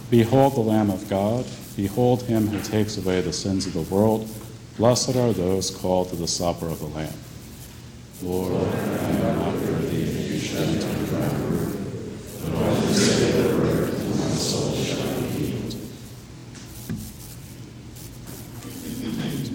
Behold the Lamb of God. Behold him who takes away the sins of the world. Blessed are those called to the supper of the Lamb. Lord, I am not worthy that you should enter into my roof, but only say the word,